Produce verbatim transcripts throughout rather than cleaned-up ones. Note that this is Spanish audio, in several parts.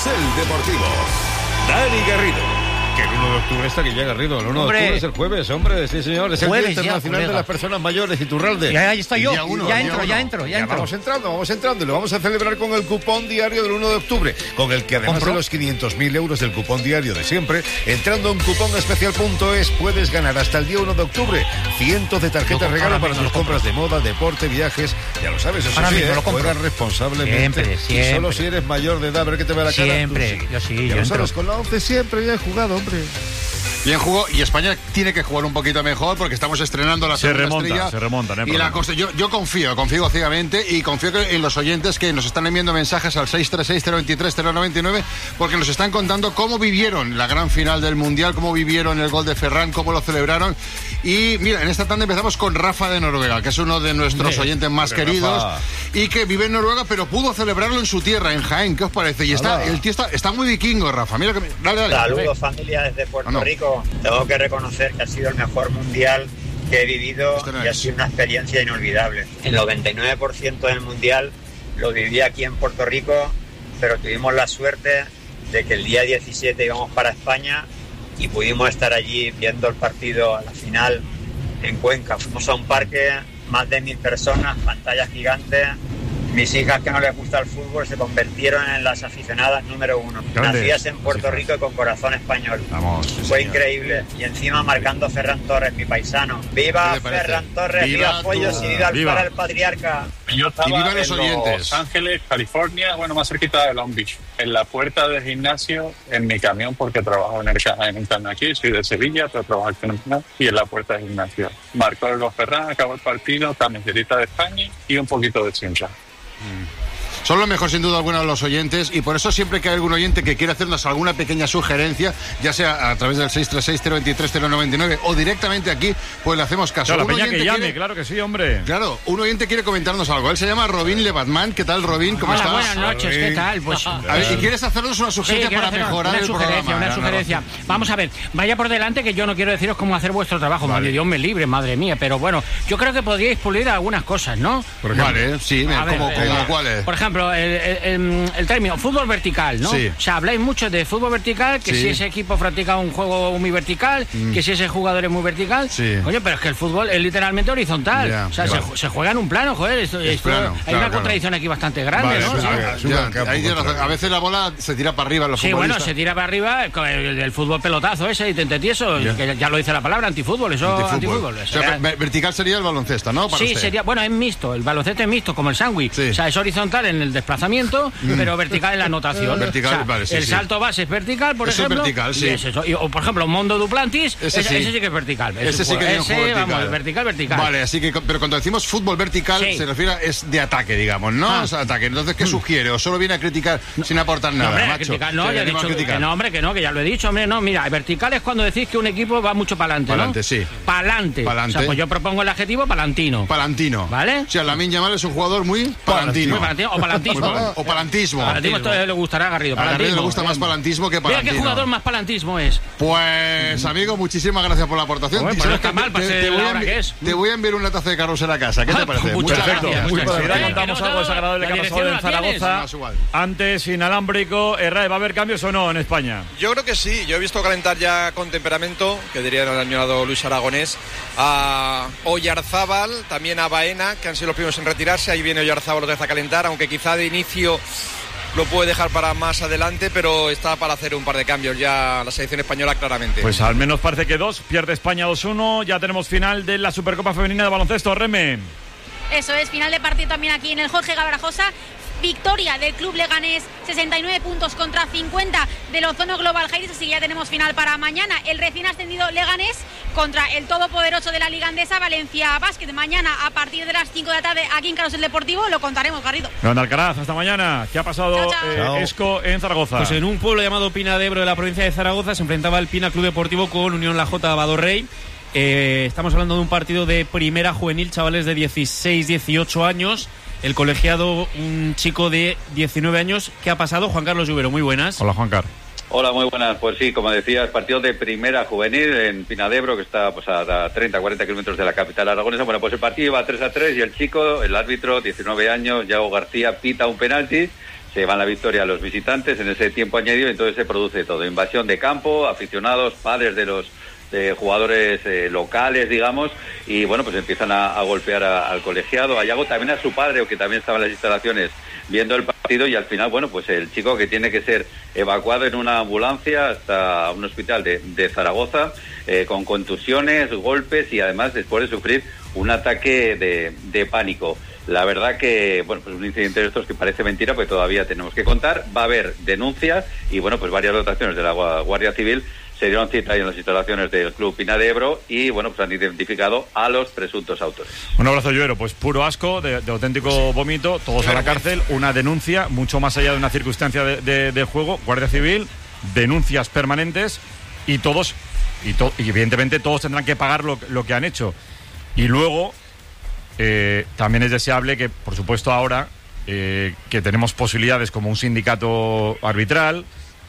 Carrusel Deportivo. Dani Garrido. Que el uno de octubre está que ya Garrido. El uno hombre. de octubre es el jueves, hombre. Sí, señor. Es el Jueves, Día Internacional ya, de las Personas Mayores, Iturralde. Ya, ahí estoy yo. Uno, ya entro, ya entro, ya, ya entro. Vamos entrando, vamos entrando. Y lo vamos a celebrar con el cupón diario del uno de octubre. Con el que además ¿Compro? de los quinientos mil euros del cupón diario de siempre, entrando en cupón especial punto es puedes ganar hasta el día uno de octubre cientos de tarjetas Lo regalo compro, para lo tus compro. compras de moda, deporte, viajes. Ya lo sabes, eso Ahora sí, mismo ¿eh? lo compro. Juega responsablemente. Siempre, Y siempre. solo si eres mayor de edad, a ver qué te ve la cara. Siempre, tú yo sí, Ya yo lo entro. sabes, con la once siempre ya he jugado, hombre. Bien jugó, y España tiene que jugar un poquito mejor porque estamos estrenando la Se segunda remonta, estrella. se remonta, no hay Y la problema. cosa, yo, yo confío, confío ciegamente y confío que en los oyentes que nos están enviando mensajes al seis tres seis, cero dos tres, cero nueve nueve porque nos están contando cómo vivieron la gran final del Mundial, cómo vivieron el gol de Ferran, cómo lo celebraron. Y mira, en esta tanda empezamos con Rafa de Noruega, que es uno de nuestros oyentes más Hombre, queridos Rafa. y que vive en Noruega, pero pudo celebrarlo en su tierra, en Jaén. ¿Qué os parece? Y está, Hala. el tío está, está muy vikingo, Rafa. Mira que me- dale, dale. Saludos familia desde Puerto Ah, no. Rico. Tengo que reconocer que ha sido el mejor mundial que he vivido Este no y ha es. sido una experiencia inolvidable. El noventa y nueve por ciento del mundial lo viví aquí en Puerto Rico, pero tuvimos la suerte de que el día diecisiete íbamos para España y pudimos estar allí viendo el partido a la final en Cuenca. Fuimos a un parque, más de mil personas, pantallas gigantes. Mis hijas que no les gusta el fútbol se convirtieron en las aficionadas número uno. Grande. Nacidas en Puerto Rico y con corazón español. Vamos. Fue increíble. Y encima marcando Ferran Torres, mi paisano. ¡Viva ¿Qué te parece? Ferran Torres! Viva ¡Viva Pollos tú. y viva el Viva. para el patriarca! Yo estaba Y vivan los en oyentes. Los Ángeles, California, bueno, más cerquita de Long Beach, en la puerta del gimnasio, en mi camión, porque trabajo en el Caja en aquí, soy de Sevilla, pero trabajo aquí en el gimnasio, y en la puerta del gimnasio. Marcó el gol Ferran, acabó el partido, camiseta de España y un poquito de chincha. Son lo mejor sin duda alguna de los oyentes y por eso siempre que hay algún oyente que quiere hacernos alguna pequeña sugerencia, ya sea a través del seis tres seis, cero dos tres, cero nueve nueve o directamente aquí, pues le hacemos caso. Claro, la Un peña que oyente llame, quiere- claro que sí, hombre. Claro, un oyente quiere comentarnos algo. Él se llama Robin Lebatman. ¿Qué tal, Robin? ¿Cómo Hola, estás? buenas noches, ¿qué tal? Pues A ver, si quieres hacernos una sí, sugerencia quiero para hacer mejorar una el sugerencia, programa. una ¿no? sugerencia. Vamos a ver, vaya por delante que yo no quiero deciros cómo hacer vuestro trabajo, madre Dios me libre, madre mía, pero bueno, yo creo que podríais pulir algunas cosas, ¿no? Vale, sí, A ver, ¿cómo, eh, cómo, eh, cuál es? Por ejemplo, el, el- el- el término fútbol vertical, ¿no? Sí. O sea, habláis mucho de fútbol vertical, que Sí. si ese equipo practica un juego muy vertical, que si ese jugador es muy vertical. Sí. Coño, pero es que el fútbol es literalmente horizontal. Ya, o sea, ya. se, se juega en un plano, joder. Esto, Es esto- plano, hay claro, una claro. contradicción aquí bastante grande, Vale, ¿no? pues, Sí. a, sí. ver, Sube ya, al campo ahí tienes razón. contrario. A veces la bola se tira para arriba en los Sí, bueno, futbolistas. se tira para arriba con el, el fútbol pelotazo ese, y te eso, Ya. que ya lo dice la palabra, antifútbol, eso Antifútbol. antifútbol. O Eso sea, es- ver- vertical sería el baloncesto, ¿no? Para Sí, usted. sería, bueno, es mixto, el baloncesto es mixto, como el sándwich. Sí. O sea, es horizontal en el desplazamiento, pero vertical en la anotación. Vertical, O sea, vale, sí, el sí. salto base es vertical, por Eso es ejemplo. vertical, sí. y es eso. Y- o, por ejemplo, Mondo Duplantis, Ese ese, sí. ese sí que es vertical. Es Ese un sí que juego- tiene un juego ese, vertical. Vamos, vertical, vertical. Vale, así que, pero cuando decimos fútbol vertical, Sí. se refiere a, es de ataque, digamos, ¿no? Ah. O sea, ataque. Entonces, ¿qué sugiere? ¿O solo viene a criticar sin aportar No, nada, hombre, macho? criticar, no, Que ya he venimos dicho a criticar. que no, hombre, que no, que ya lo he dicho, hombre, no, mira, vertical es cuando decís que un equipo va mucho para adelante, ¿no? Pa'lante, sí. Pa'lante. Pa'lante. O sea, pues yo propongo el adjetivo palantino. Palantino. ¿Vale? O sea, Lamine Yamal es un jugador muy palantino. Muy palantino, o palantismo. Muy pal- o palantismo. Palantismo, esto le gustará a Garrido. A Garrido Palantismo. le gusta más palantismo que Mira palantino. qué jugador más palantismo es. Pues, amigo, muchísimas gracias por la aportación. Hombre, pues Y no sabes está que mal para ser voy la a hora envi- que es. te voy a enviar una taza de carrusel a casa. ¿Qué te Ah, parece? muchas Muchas gracias. gracias. Muy Muchas bien. gracias. Contamos Que no, algo no, desagradable que la ha pasado dirección en la tienes. Zaragoza. Más igual. Antes inalámbrico, eh, Rae, ¿va a haber cambios o no en España? Yo creo que sí, yo he visto calentar ya con temperamento, que diría el añorado Luis Aragonés, a Oyarzábal, también a Baena, que han sido los primeros en retirarse. Ahí viene Oyarzábal otra vez a calentar, aunque quizá de inicio lo puede dejar para más adelante, pero está para hacer un par de cambios ya la selección española claramente. Pues al menos parece que dos. Pierde España dos uno. Ya tenemos final de la Supercopa Femenina de Baloncesto. Reme. Eso es, final de partido también aquí en el Jorge Gabrajosa. Victoria del Club Leganés, sesenta y nueve puntos contra cincuenta del Ozono Global Jairis, así que ya tenemos final para mañana. El recién ascendido Leganés contra el todopoderoso de la Liga Andesa, Valencia Basket. Mañana a partir de las cinco de la tarde aquí en Carrusel Deportivo, lo contaremos, Garrido. León Alcaraz, hasta mañana. ¿Qué ha pasado Chao, chao. eh, Chao. Esco en Zaragoza? Pues en un pueblo llamado Pina de Ebro de la provincia de Zaragoza se enfrentaba el Pina Club Deportivo con Unión La Jota Badorrey. Eh, estamos hablando de un partido de primera juvenil, chavales de dieciséis, dieciocho años. El colegiado, un chico de diecinueve años. ¿Qué ha pasado? Juan Carlos Lluvero, muy buenas. Hola, Juan Carlos. Hola, muy buenas. Pues sí, como decías, partido de primera juvenil en Pinadebro, que está pues a treinta, cuarenta kilómetros de la capital aragonesa. Bueno, pues el partido iba tres a tres y el chico, el árbitro, diecinueve años, Yago García, pita un penalti. se van la victoria a los visitantes en ese tiempo añadido, entonces se produce todo, invasión de campo, aficionados, padres de los de jugadores eh, locales, digamos, y bueno, pues empiezan a, a golpear a, al colegiado, a Yago, también a su padre, que también estaba en las instalaciones viendo el partido, y al final, bueno, pues el chico que tiene que ser evacuado en una ambulancia hasta un hospital de, de Zaragoza, eh, con contusiones, golpes y además después de sufrir un ataque de, de pánico. La verdad que, bueno, pues un incidente de estos que parece mentira, pues todavía tenemos que contar. Va a haber denuncias y, bueno, pues varias dotaciones de la Guardia Civil se dieron cita en las instalaciones del Club Pina de Ebro y, bueno, pues han identificado a los presuntos autores. Un abrazo, Lluero. Pues puro asco, de, de auténtico vómito, todos a la cárcel, una denuncia, mucho más allá de una circunstancia de, de, de juego, Guardia Civil, denuncias permanentes y todos, y, to, y evidentemente todos tendrán que pagar lo, lo que han hecho. Y luego... Eh, también es deseable que, por supuesto, ahora eh, que tenemos posibilidades como un sindicato arbitral,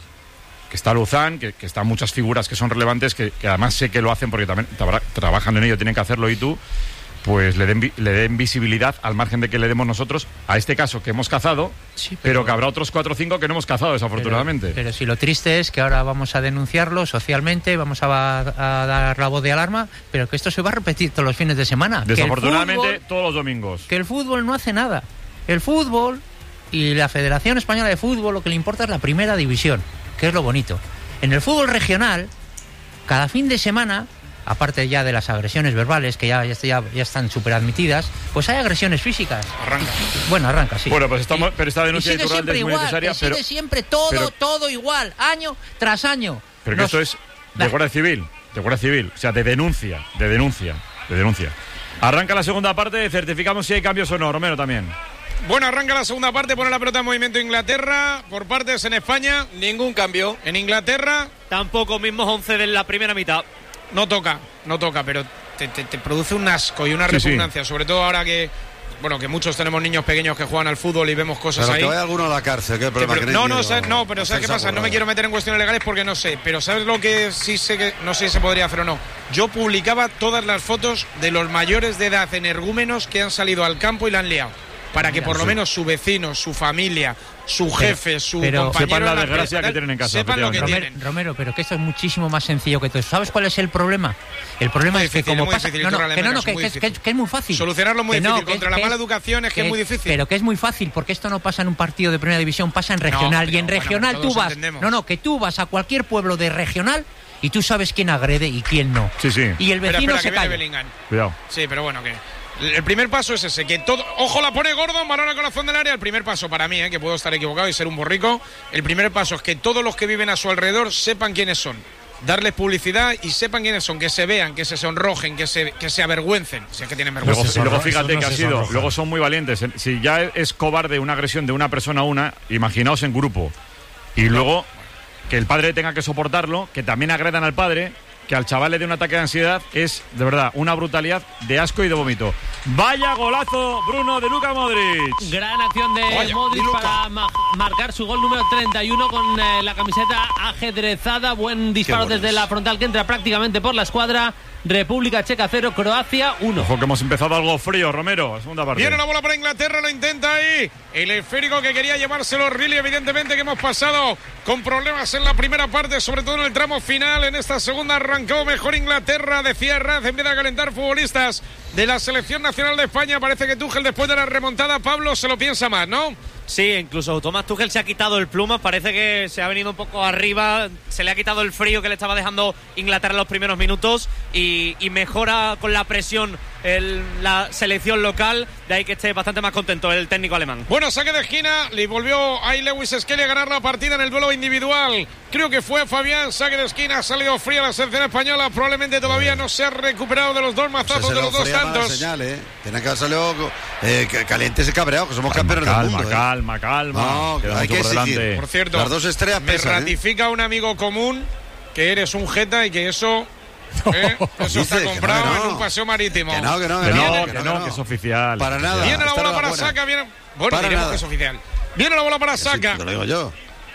que está Luzán, que, que están muchas figuras que son relevantes, que, que además sé que lo hacen porque también tra- trabajan en ello, tienen que hacerlo, y tú, pues le den, le den visibilidad al margen de que le demos nosotros a este caso que hemos cazado, sí, pero, pero que habrá otros cuatro o cinco que no hemos cazado, desafortunadamente. Pero, pero si lo triste es que ahora vamos a denunciarlo socialmente, vamos a, a dar la voz de alarma, pero que esto se va a repetir todos los fines de semana. Desafortunadamente, que el fútbol, todos los domingos. Que el fútbol no hace nada. El fútbol y la Federación Española de Fútbol lo que le importa es la primera división, que es lo bonito. En el fútbol regional, cada fin de semana... aparte ya de las agresiones verbales, que ya, ya, ya están súper admitidas, pues hay agresiones físicas. Arranca. Bueno, arranca, sí. Bueno, pues estamos, pero esta denuncia y sigue de Iturralde es muy igual, necesaria. y sigue pero, siempre todo, pero, todo igual, año tras año. Pero que Nos... esto es de Guardia Civil, de Guardia Civil, o sea, de denuncia, de denuncia, de denuncia. Arranca la segunda parte, certificamos si hay cambios o no, Romero también. Bueno, arranca la segunda parte, pone la pelota en movimiento Inglaterra, por partes en España, ningún cambio. En Inglaterra, tampoco, mismos once de la primera mitad. No toca, no toca, pero te, te, te produce un asco y una sí, repugnancia, sí. sobre todo ahora que, bueno, que muchos tenemos niños pequeños que juegan al fútbol y vemos cosas pero ahí. Pero que vaya alguno a la cárcel, ¿qué problema? Que, pero, no, no, sabes, no, pero ¿sabes qué pasa? No me quiero meter en cuestiones legales porque no sé, pero ¿sabes lo que sí sé que, no sé si se podría hacer o no? Yo publicaba todas las fotos de los mayores de edad energúmenos que han salido al campo y la han liado. Para que por lo menos su vecino, su familia, su jefe, pero, su pero, compañero... Sepan la desgracia que tienen en casa. Sepan lo que Romero, tienen. Romero, pero que esto es muchísimo más sencillo que todo eso. ¿Sabes cuál es el problema? El problema muy es difícil, que como muy pasa... difícil, No, no, que no, no, es que, muy que, que, que es muy fácil. Solucionarlo es muy que difícil. No, que Contra es, la que mala es, educación es que, que es muy difícil. Pero que es muy fácil, porque esto no pasa en un partido de primera división, pasa en regional. No, y en bueno, regional bueno, tú vas... entendemos. No, no, que tú vas a cualquier pueblo de regional y tú sabes quién agrede y quién no. Sí, sí. Y el vecino espera, espera, se que calla. viene Bellingham. Cuidado. Sí, pero bueno, que... El primer paso es ese, que todo... Ojo, la pone Gordon, balón al corazón del área. El primer paso para mí, eh, que puedo estar equivocado y ser un borrico. El primer paso es que todos los que viven a su alrededor sepan quiénes son. Darles publicidad y sepan quiénes son. Que se vean, que se sonrojen, que se, que se avergüencen. Si es que tienen vergüenza. Luego, sí, luego ¿no? fíjate no que ha sido... sonrojan. Luego son muy valientes. Si ya es cobarde una agresión de una persona a una, imaginaos en grupo. Y luego que el padre tenga que soportarlo, que también agredan al padre... que al chaval le dé un ataque de ansiedad es, de verdad, una brutalidad de asco y de vómito. Vaya golazo, Bruno, de Luka Modric. Gran acción de Vaya, Modric para ma- marcar su gol número treinta y uno con eh, la camiseta ajedrezada. Buen disparo desde la frontal que entra prácticamente por la escuadra. República Checa cero, Croacia uno. Ojo que hemos empezado algo frío, Romero, segunda parte. Viene la bola para Inglaterra, lo intenta ahí. El esférico que quería llevárselo Riley, evidentemente que hemos pasado con problemas en la primera parte, sobre todo en el tramo final. En esta segunda arrancó mejor Inglaterra, decía Raz, empieza a calentar futbolistas de la selección nacional de España. Parece que Tuchel después de la remontada, Pablo, se lo piensa más, ¿no? Sí, incluso Thomas Tuchel se ha quitado el pluma, parece que se ha venido un poco arriba, se le ha quitado el frío que le estaba dejando Inglaterra en los primeros minutos y, y mejora con la presión el, la selección local, de ahí que esté bastante más contento el técnico alemán. Bueno, saque de esquina, le volvió ahí Lewis Skelly a ganar la partida en el duelo individual. Creo que fue Fabián, saque de esquina, ha salido fría la selección española, probablemente todavía no se ha recuperado de los dos mazazos de los dos tantos. Señal, ¿eh? Tiene que haber salido eh, calientes y cabreados, que somos calma, campeones calma, del mundo. Calma, calma, calma. No, Queda hay mucho que por exigir. delante. Por cierto, las dos estrellas me pesan, ratifica ¿eh? un amigo común que eres un jeta y que eso, ¿eh? eso está Dice, comprado que no, que no. en un paseo marítimo. Que no, que no, Que no, Viene- que no, que es oficial. Para nada. Viene la Esta bola no para es buena. Saca, viene... Bueno, Para diremos nada. que es oficial. Viene la bola para Saca. Sí, te lo digo yo.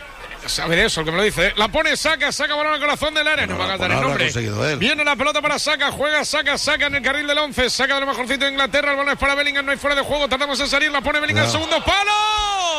Sabe de eso, el que me lo dice. La pone Saca, Saca balón al corazón del área. No me va a cantar el habrá nombre. conseguido él. Viene la pelota para Saca, juega Saca, Saca en el carril del once. Saca de lo mejorcito de Inglaterra. El balón es para Bellingham, no hay fuera de juego. Tardamos en salir, la pone Bellingham, Cuidado. segundo palo.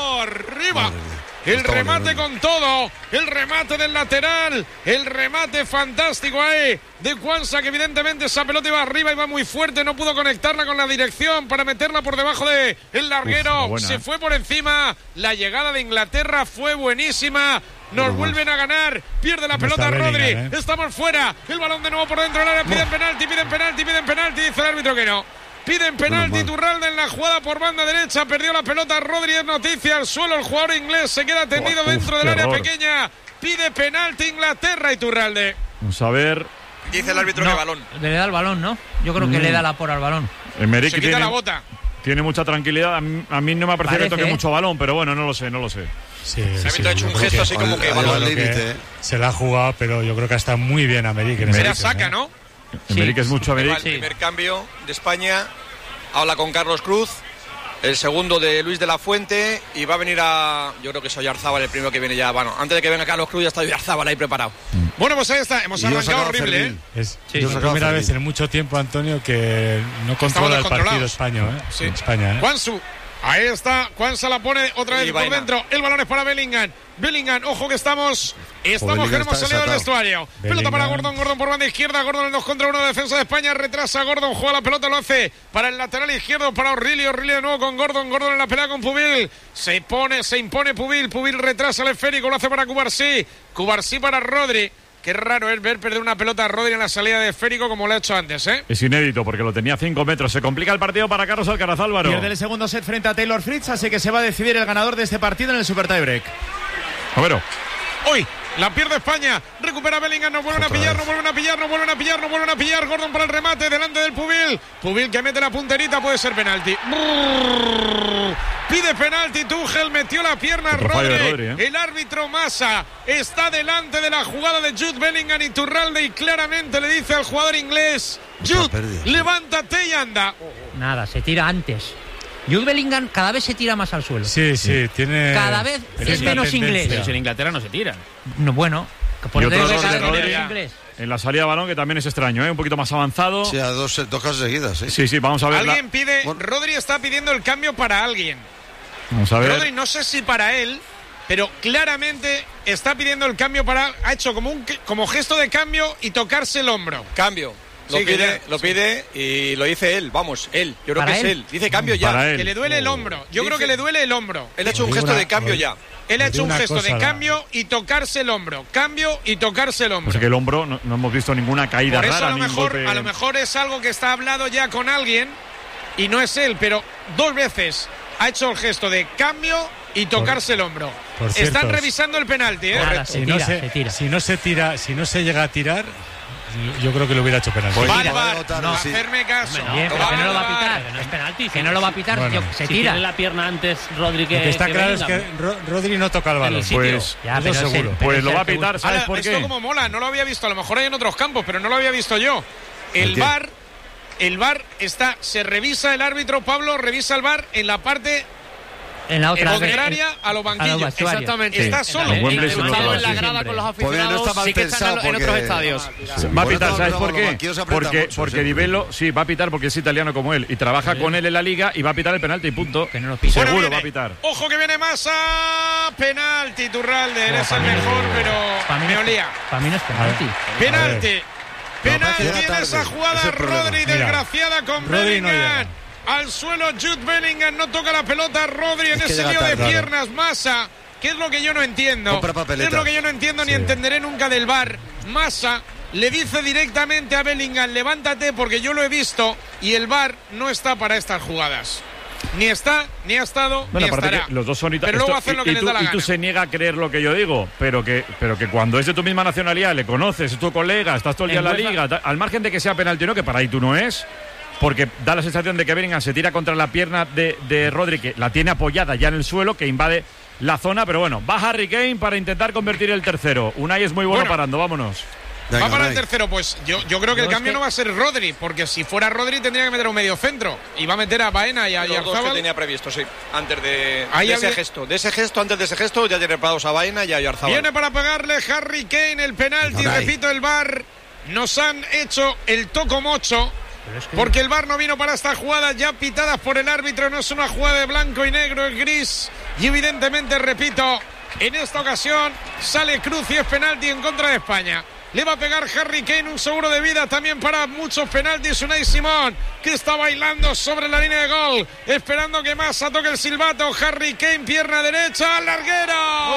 arriba. El remate con todo, el remate del lateral, el remate fantástico ahí de Quansah, que evidentemente esa pelota iba arriba, iba muy fuerte, no pudo conectarla con la dirección para meterla por debajo de el larguero. Uf, buena, se eh. fue por encima, la llegada de Inglaterra fue buenísima. Nos vuelven a ganar, pierde la pelota Rodri, ¿eh? Estamos fuera, el balón de nuevo por dentro del área, piden penalti, piden penalti, piden penalti, dice el árbitro que no. Piden penalti, Iturralde en la jugada por banda derecha, perdió la pelota Rodri, es noticia al suelo, el jugador inglés se queda tendido oh, dentro uf, del área horror. pequeña, pide penalti Inglaterra, Iturralde. Vamos a ver. Dice el árbitro no, que balón. Le da el balón, ¿no? Yo creo que mm. le da la por al balón. Emerick se quita tiene, la bota. Tiene mucha tranquilidad, a mí, a mí no me ha parecido que toque ¿eh? mucho balón, pero bueno, no lo sé, no lo sé. Sí, se sí, ha hecho un gesto que, así como que balón límite. Se la ha jugado, pero yo creo que está muy bien Emerick. En se la saca, ¿eh? ¿no? Emerick sí. es mucho Emerick. El primer cambio de España. Habla con Carlos Cruz, el segundo de Luis de la Fuente, y va a venir a... Yo creo que es Oyarzábal el primero que viene ya. Bueno, antes de que venga Carlos Cruz ya está Oyarzábal ahí preparado. Bueno, pues ahí está, hemos arrancado horrible, ¿eh? Es sí, la primera vez en mucho tiempo, Antonio, que no controla el partido español, ¿eh? Sí. En España, ¿eh? Quansah, ahí está, Quansah la pone otra vez y por vaina. dentro, el balón es para Bellingham. Bellingham, ojo que estamos, estamos que hemos salido del vestuario. Bellingham. Pelota para Gordon, Gordon por banda izquierda, Gordon en dos contra uno, defensa de España, retrasa Gordon, juega la pelota, lo hace para el lateral izquierdo, para O'Reilly, O'Reilly de nuevo con Gordon, Gordon en la pelea con Pubil, se pone, se impone Pubil, Pubil retrasa el esférico, lo hace para Cubarsí, Cubarsí para Rodri. Qué raro es ver perder una pelota a Rodri en la salida de esférico como lo ha hecho antes, ¿eh? Es inédito porque lo tenía a cinco metros. Se complica el partido para Carlos Alcaraz, Álvaro. Pierde el segundo set frente a Taylor Fritz, así que se va a decidir el ganador de este partido en el Super Tiebreak. A ver. Hoy la pierde España, recupera Bellingham, nos vuelven a pillar, nos vuelven a pillar, nos vuelven a pillar, nos vuelven a pillar. Gordon para el remate, delante del Pubil. Pubil que mete la punterita, puede ser penalti. Brrr. Pide penalti, Tuchel metió la pierna a Rodri. Rodri ¿eh? El árbitro Massa está delante de la jugada de Jude Bellingham y Iturralde y claramente le dice al jugador inglés: Jude, levántate y anda. Nada, se tira antes. Jude Bellingham cada vez se tira más al suelo. Sí, sí, tiene... Cada vez pero es menos tendencia. inglés. Pero si en Inglaterra no se tiran. No, bueno, por y otro de de Rodri, inglés. En la salida de balón, que también es extraño, ¿eh? Un poquito más avanzado. Sí, a dos, dos casos seguidas, ¿eh? Sí, sí, vamos a ver. Alguien la... pide, Rodri está pidiendo el cambio para alguien. Vamos a ver. Rodri, no sé si para él, pero claramente está pidiendo el cambio para... Ha hecho como un como gesto de cambio y tocarse el hombro. Cambio. Lo sí, pide, lo pide y lo dice él, vamos, él. Yo creo que él? es él. Dice cambio ya. Que le duele el hombro. Yo dice, creo que le duele el hombro. Él ha hecho un gesto una, de cambio ya. Él ha hecho un gesto de cambio y tocarse el hombro. Cambio y tocarse el hombro. O sea que el hombro no, no hemos visto ninguna caída Por eso rara. A lo, mejor, golpe... a lo mejor es algo que está hablado ya con alguien y no es él, pero dos veces ha hecho el gesto de cambio y tocarse por, el hombro. Cierto, están revisando el penalti, ¿eh? Nada, se si, tira, no se, se tira. si no se tira, si no se llega a tirar, yo creo que lo hubiera hecho penalti. Pues vale, vale, no, sí. hacerme caso. No, bien, pero que no lo va a pitar, que no es penalti, que no lo va a pitar, bueno, se si tira. tiene la pierna antes Rodri que, lo que está que claro venga, es que Ro- Rodri no toca el balón. El pues ya, eso seguro. El, pues lo va a pitar, ¿sabes Ahora, por qué? Esto como mola, no lo había visto, a lo mejor hay en otros campos, pero no lo había visto yo. El V A R, el V A R está, se revisa el árbitro, Pablo, revisa el V A R en la parte... En la otra contraria a los banquillos. Exactamente. Sí. Está solo. En, en, en, en la grada con los aficionados, pues no sí que están en, en otros estadios. Va a pitar, ¿sabes por qué? Porque, porque Di Bello, sí, va a pitar porque es italiano como él y trabaja con él en la liga y va a pitar el penalti y punto. Que no lo pisa. Seguro Bueno, va a pitar. Ojo que viene Massa. Penalti, Iturralde. Eres el mejor, pero me olía. Para mí no es penalti. Penalti. Penalti en esa jugada. Rodri, desgraciada con Bellingham. Al suelo Jude Bellingham, no toca la pelota Rodri en ese lío de piernas. Massa, que es lo que yo no entiendo, es lo que yo no entiendo ni sí. entenderé nunca del V A R. Massa le dice directamente a Bellingham: levántate porque yo lo he visto, y el V A R no está para estas jugadas. Ni está, ni ha estado, bueno, ni estará. Que los dos son ita- pero luego esto, hacen lo que y, les tú, da la y gana. tú se niega a creer lo que yo digo, pero que, pero que cuando es de tu misma nacionalidad, le conoces, es tu colega, estás todo el día en la liga, ta, al margen de que sea penalti o no, que para ahí tú no es. Porque da la sensación de que Bellingham se tira contra la pierna de, de Rodri, que la tiene apoyada ya en el suelo, que invade la zona. Pero bueno, va Harry Kane para intentar convertir el tercero. Unai es muy bueno, bueno parando, vámonos. Venga, va para Unai. El tercero, pues yo, yo creo que no, el cambio que... no va a ser Rodri, porque si fuera Rodri tendría que meter un medio centro. Y va a meter a Baena y a Los Oyarzábal. dos que tenía previsto, sí, antes de, de había... ese gesto. De ese gesto, antes de ese gesto, ya tiene preparados a Baena y a Oyarzábal. Viene para pagarle Harry Kane el penalti, Unai. Repito, el V A R. Nos han hecho el toco mocho. Es que... Porque el V A R no vino para esta jugada, ya pitadas por el árbitro. No es una jugada de blanco y negro, es gris. Y evidentemente, repito, en esta ocasión sale Cruz y es penalti en contra de España. Le va a pegar Harry Kane, un seguro de vida también para muchos penaltis. Unai Simón, que está bailando sobre la línea de gol, esperando que Massa toque el silbato. Harry Kane, pierna derecha, al larguero.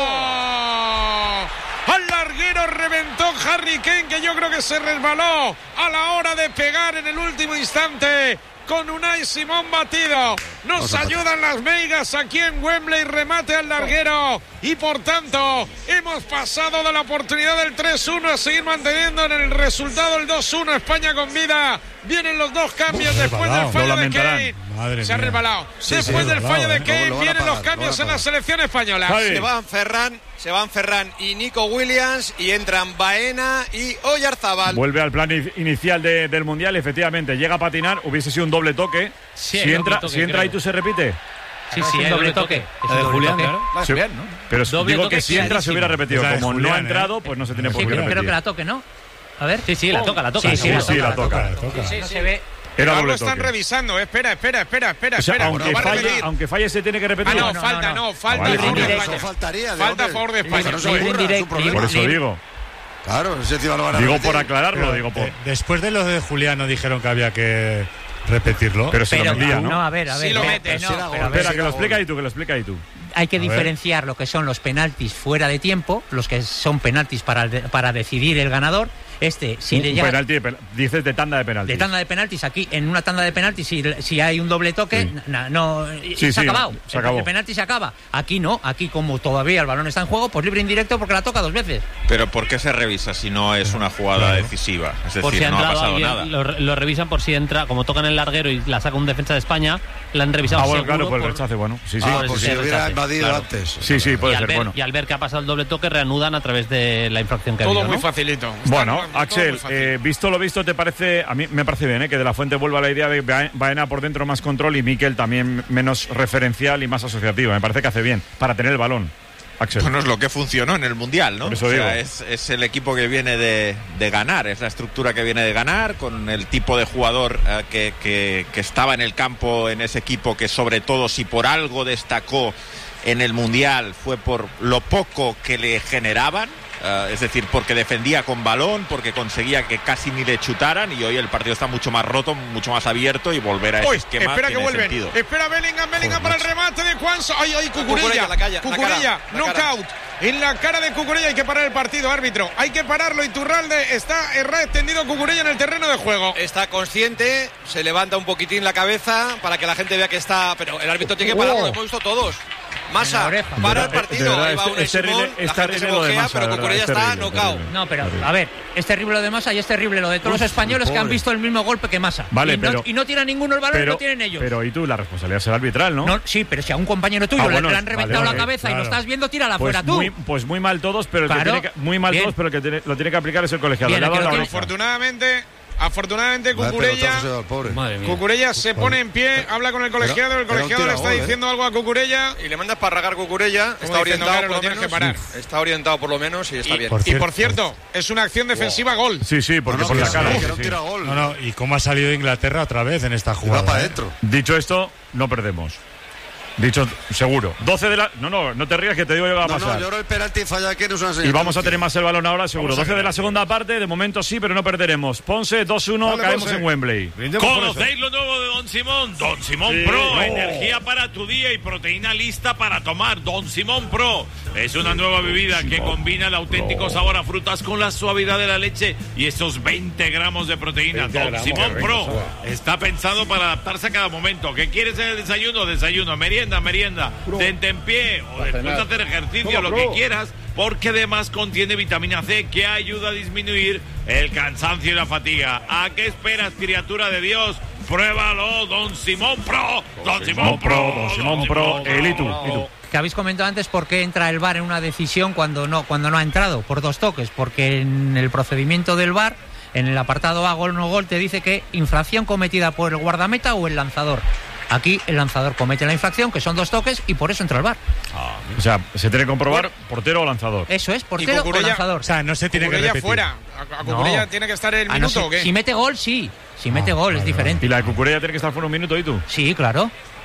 Oh. Al larguero reventó Harry Kane, que yo creo que se resbaló a la hora de pegar en el último instante. Con Unai Simón batido. Nos ayudan las meigas aquí en Wembley. Remate al larguero. Y por tanto, hemos pasado de la oportunidad del tres uno a seguir manteniendo en el resultado el dos uno. España con vida. Vienen los dos cambios después del fallo de Kane. Madre Se ha mía. resbalado. Sí, después sí, del fallo de ¿eh? Kane Lo- lo van a vienen pagar, los cambios lo van a en la selección española. Se van Ferran, se van Ferran y Nico Williams y entran Baena y Oyarzábal. Vuelve al plan i- inicial de- del Mundial, efectivamente. Llega a patinar, hubiese sido un doble toque. Sí, si doble entra, toque, si entra creo. ahí, ¿tú se repite? Sí, Es sí, un hay doble doble toque. toque. Es La un de doble Julián, toque. claro. Sí, bien, ¿no? Pero Doble digo toque que si entra se hubiera repetido. Esa de Como no Julián, ha ¿eh? entrado, pues no se tiene por Sí, qué creo, repetir. creo que la toque, ¿no? A ver. Sí, sí, la toca, la toca. Sí, sí, la Sí, la toca. La toca. No se ve. Era Pero algo doble están toque. revisando. Espera, espera, espera, espera, O sea, espera. aunque Lo va a falle, repetir. aunque falle, se tiene que repetir. Ah, no, no, falta, no, no, no. falta Vale, a favor de vale. España. Eso faltaría. ¿de Falta a dónde? favor de España. Que no se Libre ocurra, indirect- es un problema. Por eso Libre- digo. Claro, ese encima lo van a Digo repetir. por aclararlo, Pero, digo por. eh, después de lo de Julián no dijeron que había que repetirlo. Pero se lo Pero metía, no, ¿no? a ver, a ver. Sí lo que- metes. que no, Sí, era pero a gol. ver, Espera, que lo gol. explica ahí tú, que lo explica ahí tú. hay que A ver. diferenciar lo que son los penaltis fuera de tiempo, los que son penaltis para, de- para decidir el ganador. Este, si Un le llega penalti de pen- dices de tanda de penalti. de tanda de penaltis, aquí en una tanda de penaltis, si, si hay un doble toque, Sí. na- no, Sí, se sí, ha acabado. se El- acabó. El, penalti se acaba. Aquí no, aquí como todavía el balón está en juego, pues libre indirecto porque la toca dos veces. Pero ¿por qué se revisa si no es una jugada decisiva? Es Por si decir, ha no ha entrado pasado alguien, nada. Lo, lo revisan por si entra, como tocan el larguero y la saca un defensa de España, la han revisado Ah, bueno, seguro claro, por el por- rechace, bueno. Sí, sí. Ah, por por ese si hubiera rechace, invadido claro. antes. Sí, sí, puede y, al ser, ver, bueno. y al ver que ha pasado el doble toque, reanudan a través de la infracción que ha Todo habido, muy ¿no? facilito. Está Bueno, todo muy Axel, fácil. eh, visto lo visto, ¿te parece? A mí me parece bien, ¿eh? Que De La Fuente vuelva a la idea de Ba- Baena por dentro más control y Mikel también menos referencial y más asociativa. Me parece que hace bien para tener el balón. Axel. Bueno, es lo que funcionó en el Mundial, ¿no? Por eso O sea, digo. es, es el equipo que viene de, de ganar, es la estructura que viene de ganar, con el tipo de jugador eh, que, que- que estaba en el campo en ese equipo, que sobre todo si por algo destacó en el Mundial fue por lo poco que le generaban. Uh, es decir, porque defendía con balón, porque conseguía que casi ni le chutaran, y hoy el partido está mucho más roto, mucho más abierto, y volver a ese Uy, esquema espera que tiene vuelven. sentido. Espera Bellingham, Bellingham para el remate de Juanso. Ay, ay, Cucurella. Cucurella, la calla, la Cucurella, cara, la knockout. En la cara de Cucurella hay que parar el partido, árbitro. Hay que pararlo. Iturralde está erra extendido Cucurella en el terreno de juego. Está consciente, se levanta un poquitín la cabeza para que la gente vea que está. Pero el árbitro tiene que pararlo, lo hemos visto todos. Massa, En la oreja. para el De verdad, partido. de verdad, Ahí va es- Unai es terrible- Simón, es la gente se terrible lo de mojea, Massa, pero de verdad, Cucurella es está terrible, knockout. terrible. No, pero a ver, es terrible lo de Massa y es terrible lo de todos los españoles que han visto el mismo golpe que Massa. Vale, y, no, pero- y no tira ninguno el balón y Pero, lo tienen ellos. pero y tú, la responsabilidad será arbitral, ¿no? No, sí, pero si a un compañero tuyo Ah, le- bueno, le han vale, reventado vale, la cabeza y claro. lo estás viendo, tírala Pues fuera tú. muy, pues muy mal todos, pero el que Claro. tiene que, muy mal Bien. todos, pero el que tiene- lo tiene que aplicar es el colegiado. Bien, Le ha dado el que la lo oreja. Afortunadamente, afortunadamente Vaya Cucurella. pelotazo se da al pobre. Madre mía. Cucurella se pone en pie, habla con el colegiado, el Pero- era un colegiado le está tiragol, ¿eh? diciendo algo a Cucurella. Y le mandas para ragar Cucurella, está diciendo, orientado claro, por lo lo tienes menos. que parar. Está orientado por lo menos y está Y, bien. Por y cierto. por cierto, es una acción defensiva gol. Sí, sí, porque No, no, por que la sí, cara. que sí, era un sí. tiragol. No, no, y cómo ha salido Inglaterra otra vez en esta Y jugada. va para ¿eh? adentro. Dicho esto, no perdemos. Dicho, seguro. doce de la. No, no, no te rías que te digo yo que va a No, pasar. no, yo creo el penalti falla que no es una señal. Y vamos a tener más el balón ahora, seguro. Vamos a doce de ganar. la segunda parte, de momento sí, pero no perderemos. Ponce, dos uno, Dale, caemos Ponce. en Wembley. Brindemos por eso. ¿Conocéis lo nuevo de Don Simón? Don Simón Sí. Pro, No. energía para tu día y proteína lista para tomar. Don Simón Pro es una nueva bebida que combina el auténtico sabor a frutas con la suavidad de la leche y esos veinte gramos de proteína. veinte Don gramos, Simón qué rico, Pro suave. está pensado para adaptarse a cada momento. ¿Qué quieres en el desayuno? Desayuno, merienda, merienda, tente en pie o después de hacer ejercicio, lo que quieras, porque además contiene vitamina C que ayuda a disminuir el cansancio y la fatiga. ¿A qué esperas, criatura de Dios? Pruébalo, Don Simón Pro. Don Simón Pro. Don Simón Pro, el Itu. Itu. Que habéis comentado antes por qué entra el V A R en una decisión cuando no, cuando no ha entrado, por dos toques, porque en el procedimiento del V A R, en el apartado A, gol no gol, te dice que infracción cometida por el guardameta o el lanzador. Aquí el lanzador comete la infracción, que son dos toques, y por eso entra el V A R. O sea, se tiene que comprobar portero o lanzador. Eso es, portero o Cucurella- lanzador. O sea, no se tiene que Cucurella repetir. fuera. ¿A, a Cucurella No. tiene que estar el Ah, no, minuto si, o qué? si mete gol, sí. Si mete gol, es diferente. ¿Y la de Cucurella tiene que estar fuera un minuto y tú? Sí, claro.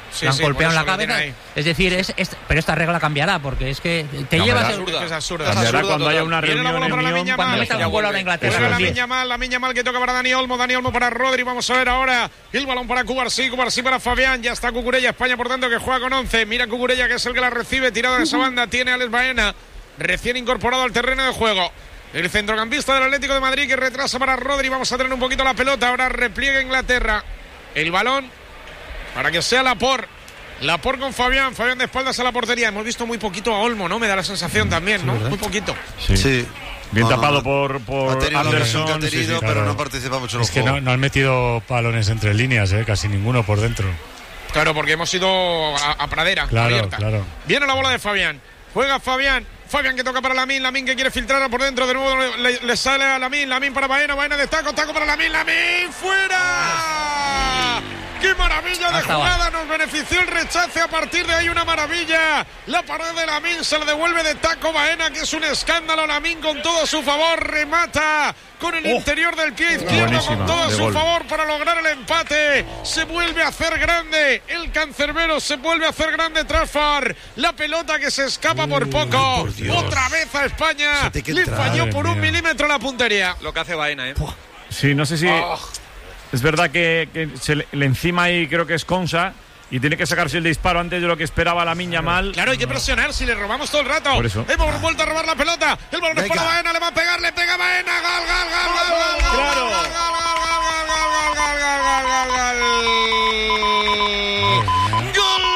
sí, le han sí, golpeado en la por eso lo cabeza. tienen Es decir, es, es, pero esta regla cambiará, porque es que te No, llevas... es absurda, es absurda. Cambiará Es absurda cuando haya total. una Viene la reunión bola para en la Lyon. Miña Cuando Mal. metan un gol ahora Inglaterra. Juega la bien. Miña Mal, la Miña Mal que toca para Dani Olmo, Dani Olmo para Rodri. Vamos a ver ahora el balón para Cubarsí, Cubarsí para Fabián. Ya está Cucurella, España por tanto que juega con once. Mira Cucurella que es el que la recibe, tirado de esa banda. Tiene a Alex Baena, recién incorporado al terreno de juego. El centrocampista del Atlético de Madrid que retrasa para Rodri. Vamos a tener un poquito la pelota. Ahora repliega Inglaterra. El balón para que sea Laporte. Laporte con Fabián. Fabián de espaldas a la portería. Hemos visto muy poquito a Olmo, ¿no? Me da la sensación también, ¿no? Muy poquito. Sí. Sí. Bien No, tapado no, por, por ha tenido la Anderson. presión que ha sí, tenido, sí, pero claro. no participa mucho en Es el que juego. no, no han metido balones entre líneas, ¿eh? Casi ninguno por dentro. Claro, porque hemos ido a, a pradera Claro, abierta. claro. Viene la bola de Fabián. Juega Fabián. Fabián que toca para Lamine. Lamine que quiere filtrar por dentro. De nuevo le, le sale a Lamine. Lamine para Baena. Baena de taco. Taco para Lamine. Lamine fuera. ¡Qué maravilla de jugada! Nos benefició el rechace. A partir de ahí una maravilla. La pared de Lamine se la devuelve de taco Baena, que es un escándalo. Lamine con todo a su favor. Remata con el interior del pie izquierdo. Buenísima, Con todo a de su gol. favor para lograr el empate. Se vuelve a hacer grande el cancerbero. Se vuelve a hacer grande Trafford. La pelota que se escapa por poco. por Dios. Otra vez a España. Se te que Le entrar, falló madre por un mía. milímetro la puntería. Lo que hace Baena, ¿eh? Sí, no sé si. Oh. Es verdad que, que se le, le encima ahí creo que es Consa y tiene que sacarse el disparo antes de lo que esperaba la Miña Mal. Claro, hay que presionar si le robamos todo el rato. Por eso. Hemos vuelto a robar la pelota. El balón es Venga. para Baena. Le va a pegar. Le pega Baena. Gol, gol, gol, gol, gol, gol, Claro. gol, gol, gol, gol, gol, gol, gol, gol, gol, gol.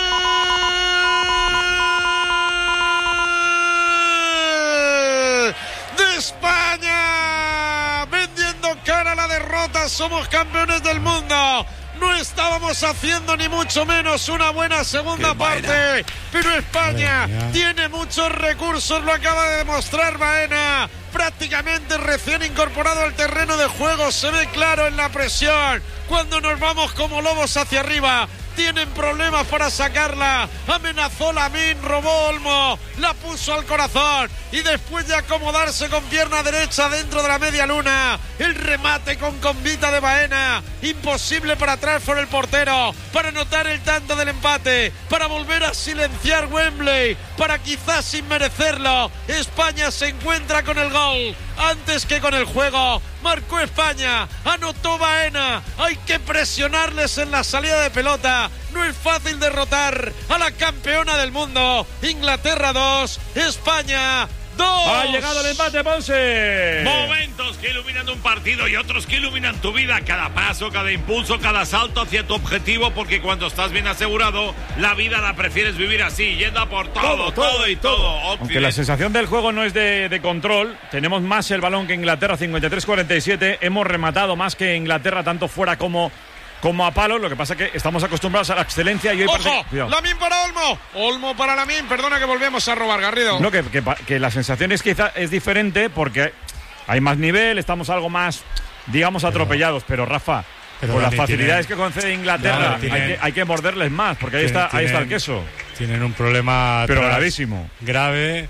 De España, vendiendo cara a la derrota, somos campeones del mundo. No estábamos haciendo ni mucho menos una buena segunda Qué Baena. parte, pero España Madre mía. tiene muchos recursos, lo acaba de demostrar Baena, prácticamente recién incorporado al terreno de juego, se ve claro en la presión, cuando nos vamos como lobos hacia arriba. Tienen problemas para sacarla. Amenazó Lamine, robó Olmo, la puso al corazón y después de acomodarse con pierna derecha dentro de la media luna, el remate con combita de Baena. Imposible para atrás por el portero, para anotar el tanto del empate, para volver a silenciar Wembley, para quizás sin merecerlo. España se encuentra con el gol antes que con el juego. Marcó España, anotó Baena. Hay que presionarles en la salida de pelota. No es fácil derrotar a la campeona del mundo. Inglaterra dos, España dos. Ha llegado el empate, Ponce. Momentos que iluminan un partido y otros que iluminan tu vida. Cada paso, cada impulso, cada salto hacia tu objetivo, porque cuando estás bien asegurado, la vida la prefieres vivir así, yendo a por todo, todo, todo y todo. Aunque la sensación del juego no es de, de control, tenemos más el balón que Inglaterra, cincuenta y tres cuarenta y siete. Hemos rematado más que Inglaterra, tanto fuera como, como a palos. Lo que pasa es que estamos acostumbrados a la excelencia y hoy ¡Ojo! parece- Cuidado. Lamine para Olmo. Olmo para Lamine. Perdona que volvemos a robar, Garrido. No, que, que, pa- que la sensación es quizá es diferente porque hay más nivel, estamos algo más, digamos, atropellados. Pero, Rafa, Pero con las Dani, facilidades tienen- que concede Inglaterra, Claro, hay, tienen- que, hay que morderles más, porque ahí Tienen- está, ahí está el tienen- queso. Tienen un problema Pero atrás gravísimo. grave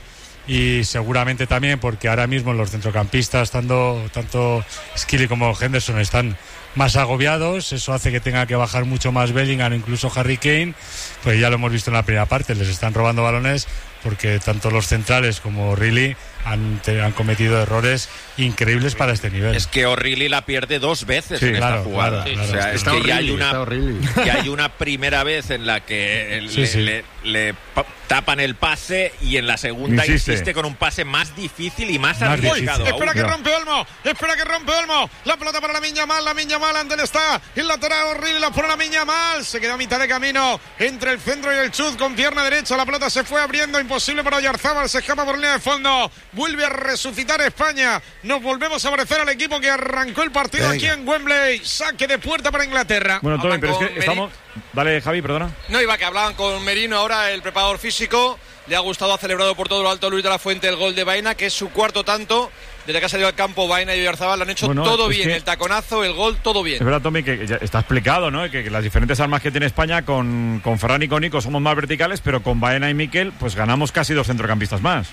y seguramente también porque ahora mismo los centrocampistas, tanto, tanto Skilly como Henderson, están más agobiados. Eso hace que tenga que bajar mucho más Bellingham, incluso Harry Kane. Pues ya lo hemos visto en la primera parte, les están robando balones porque tanto los centrales como Riley han, te- han cometido errores increíbles para este nivel. Es que O'Reilly la pierde dos veces Sí, en claro, esta jugada. claro, claro. O sea, es Está que ya horrible, hay una está horrible. que hay una primera vez en la que le, Sí, sí. le- le pa- tapan el pase y en la segunda Insiste. insiste, con un pase más difícil y más, Más arriesgado. difícil. aún. Espera que Cuidado. rompe Olmo, espera que rompe Olmo. La pelota para la Miña Mal, la Miña Mal, ante él está el lateral horrible, la pone la Miña Mal. Se queda a mitad de camino entre el centro y el chut con pierna derecha. La pelota se fue abriendo, imposible para Oyarzábal, se escapa por línea de fondo. Vuelve a resucitar España. Nos volvemos a parecer al equipo que arrancó el partido Venga. aquí en Wembley. Saque de puerta para Inglaterra. Bueno, Tommy, Hablan pero es con que Meri- estamos... Dale, Javi, perdona. No, iba que hablaban con Merino ahora, el preparador físico. Le ha gustado, ha celebrado por todo lo alto Luis de la Fuente el gol de Baena, que es su cuarto tanto. Desde que ha salido al campo Baena y Oyarzabal lo han hecho Bueno, todo es bien. que- El taconazo, el gol, todo bien. Es verdad, Tommy, que ya está explicado, ¿no? Que, que las diferentes armas que tiene España con, con Ferran y con Nico somos más verticales, pero con Baena y Mikel, pues ganamos casi dos centrocampistas más.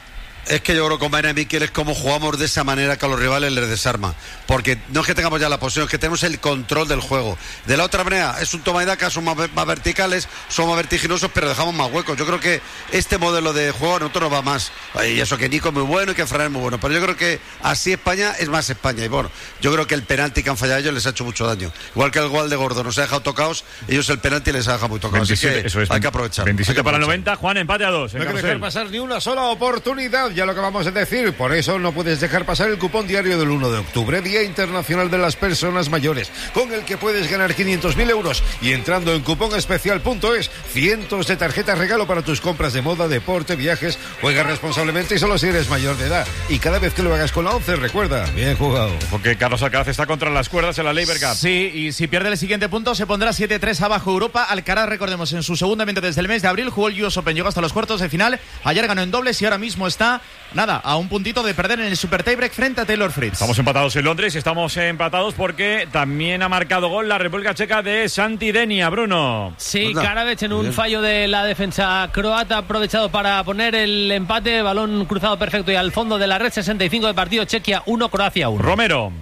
Es que yo creo que con Baena y Miquel es como jugamos de esa manera que a los rivales les desarma. Porque no es que tengamos ya la posesión, es que tenemos el control del juego. De la otra manera, es un toma y daca, son más, más verticales, son más vertiginosos, pero dejamos más huecos. Yo creo que este modelo de juego a nosotros nos va más. Y eso que Nico es muy bueno y que Fran es muy bueno. Pero yo creo que así España es más España. Y bueno, yo creo que el penalti que han fallado ellos les ha hecho mucho daño. Igual que el gol de Gordo nos ha dejado tocados, ellos el penalti les ha dejado muy tocados. veintisiete, así que eso es, hay que aprovechar. veintisiete hay que para el aprovechar. noventa, Juan, empate a dos. No hay que dejar pasar ni una sola oportunidad, ya lo que vamos a decir. Por eso no puedes dejar pasar el cupón diario del uno de octubre, Día Internacional de las Personas Mayores, con el que puedes ganar quinientos mil euros. Y entrando en cupón especial punto es, cientos de tarjetas regalo para tus compras de moda, deporte, viajes. Juega responsablemente y solo si eres mayor de edad. Y cada vez que lo hagas con la once, recuerda, bien jugado. Porque Carlos Alcaraz está contra las cuerdas en la Labour Cup. Sí, y si pierde el siguiente punto se pondrá siete tres abajo Europa. Alcaraz, recordemos, en su segundo evento desde el mes de abril jugó el U S Open, llegó hasta los cuartos de final. Ayer ganó en dobles y ahora mismo está, nada, a un puntito de perder en el Super Tiebreak frente a Taylor Fritz. Estamos empatados en Londres y estamos empatados porque también ha marcado gol la República Checa de Santi Denia, Bruno. Sí, Karabec en un Bien. fallo de la defensa croata, aprovechado para poner el empate, balón cruzado perfecto y al fondo de la red. Sesenta y cinco de partido, Chequia uno, Croacia uno. Romero.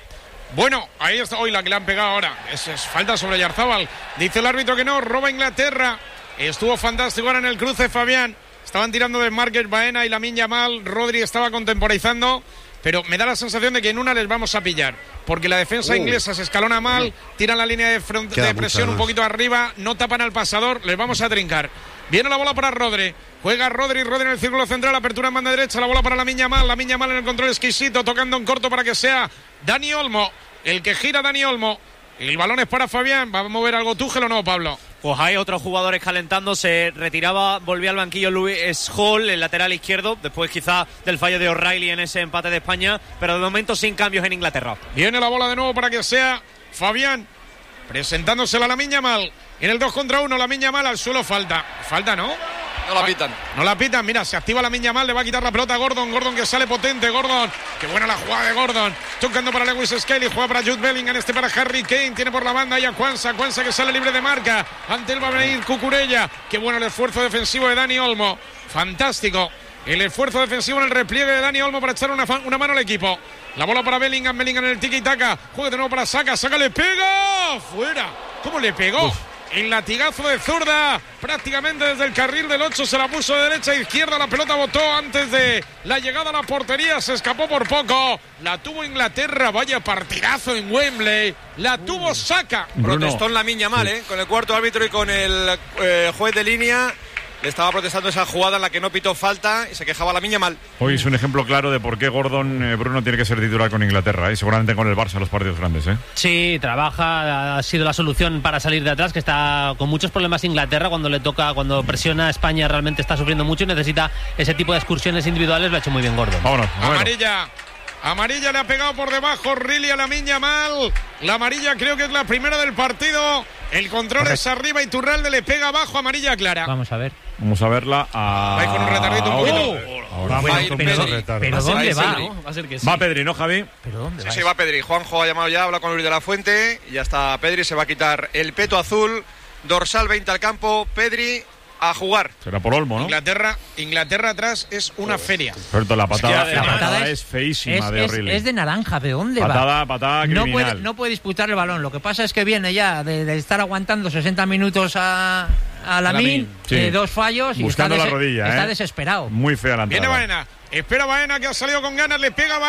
Bueno, ahí está hoy la que le han pegado ahora. Es, es falta sobre Yarzábal. Dice el árbitro que no, roba Inglaterra. Estuvo fantástico ahora en el cruce Fabián. Estaban tirando de Marques Baena y Lamine Yamal. Rodri estaba contemporizando. Pero me da la sensación de que en una les vamos a pillar. Porque la defensa uh. inglesa se escalona mal. Tiran la línea de, front, de presión un poquito arriba. No tapan al pasador. Les vamos a trincar. Viene la bola para Rodri. Juega Rodri, Rodri en el círculo central, apertura en banda derecha, la bola para Lamine Yamal, Lamine Yamal en el control exquisito, tocando en corto para que sea Dani Olmo, el que gira Dani Olmo. El balón es para Fabián, ¿va a mover algo Tuchel o no, Pablo? Pues hay otros jugadores calentando, se retiraba, volvía al banquillo Luis Hall, el lateral izquierdo, después quizá del fallo de O'Reilly en ese empate de España, pero de momento sin cambios en Inglaterra. Viene la bola de nuevo para que sea Fabián, presentándosela a Lamine Yamal. En el dos contra uno, Lamine Yamal al suelo, falta. Falta, ¿no? No la pitan. No la pitan, mira, se activa Lamine Yamal, le va a quitar la pelota a Gordon, Gordon que sale potente, Gordon, qué buena la jugada de Gordon, tocando para Lewis Skelly, juega para Jude Bellingham, este para Harry Kane, tiene por la banda y a Kwanza, Kwanza que sale libre de marca, ante él va a venir Cucurella, qué bueno el esfuerzo defensivo de Dani Olmo, fantástico, el esfuerzo defensivo en el repliegue de Dani Olmo para echar una, una mano al equipo, la bola para Bellingham, Bellingham en el tiki-taka, juega de nuevo para Saka, Saka le pega, fuera, ¿cómo le pegó? Uf. El latigazo de zurda, prácticamente desde el carril del ocho, se la puso de derecha a izquierda, la pelota botó antes de la llegada a la portería, se escapó por poco, la tuvo Inglaterra, vaya partidazo en Wembley, la tuvo Saka. Protestó en Lamine Yamal, sí. ¿eh? Con el cuarto árbitro y con el eh, juez de línea. Le estaba protestando esa jugada en la que no pitó falta y se quejaba Lamine Yamal. Hoy es un ejemplo claro de por qué Gordon, eh, Bruno, tiene que ser titular con Inglaterra, ¿eh? Seguramente con el Barça los partidos grandes. ¿eh? Sí, trabaja, ha sido la solución para salir de atrás, que está con muchos problemas Inglaterra cuando le toca, cuando presiona a España, realmente está sufriendo mucho y necesita ese tipo de excursiones individuales, lo ha hecho muy bien Gordon. Vámonos. Bueno. Amarilla. Amarilla le ha pegado por debajo Riley a Lamine Yamal. La amarilla creo que es la primera del partido. El control Correcto. Es arriba y Turralde le pega abajo, amarilla clara. Vamos a ver. Vamos a verla. A... Va con un retardito un poquito. Ahora va a ir Pedri. Pero ¿dónde va? ¿no? Va a ser que sí. Va Pedri, ¿no, Javi? ¿Pero dónde sí, va? Sí, va Pedri. Juanjo ha llamado ya, habla con Luis de la Fuente. Y ya está Pedri, se va a quitar el peto azul. Dorsal veinte al campo. Pedri a jugar. Será por Olmo, ¿no? Inglaterra, Inglaterra atrás es una feria. Cierto, la patada, Es que la la patada patada es, es- feísima Es, de es- O'Reilly. es de naranja, ¿de dónde Patada, va? patada no criminal. puede, no puede disputar el balón. Lo que pasa es que viene ya de, de estar aguantando sesenta minutos a, a Lamine, Sí. eh, dos fallos y Buscando está, la rodilla, está ¿eh? desesperado. Muy fea la Viene entrada. Baena. Espera Baena que ha salido con ganas. Le pega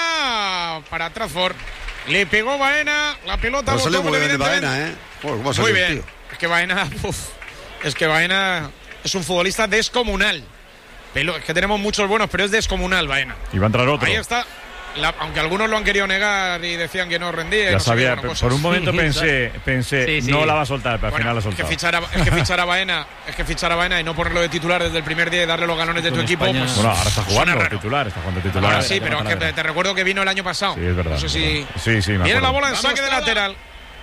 Baena para Trafford. Le pegó Baena. La pelota Pero salió botó muy bien de evidentemente. Baena, ¿eh? Joder, ¿cómo ha Muy salido, bien. tío? Es que Baena, uf, es que Baena es un futbolista descomunal. Pero es que tenemos muchos buenos, pero es descomunal Baena. Y va a entrar otro. Ahí está. La- aunque algunos lo han querido negar y decían que no rendía. y Ya no sé sabía, qué, bueno, pe- cosas. por un momento pensé, pensé, Sí, sí. no la va a soltar, pero al Bueno, final la ha es que soltado. fichar a, es que fichar a Baena, es que fichar a Baena y no ponerlo de titular desde el primer día y darle los galones de tu Con equipo. España- Pues, Bueno, ahora está jugando suena raro. titular, está jugando titular. Ahora sí, pero es que te, te recuerdo que vino el año pasado. Sí, es verdad. No sé es si. verdad. Sí, sí, me Viene la acuerdo. bola en saque de lateral.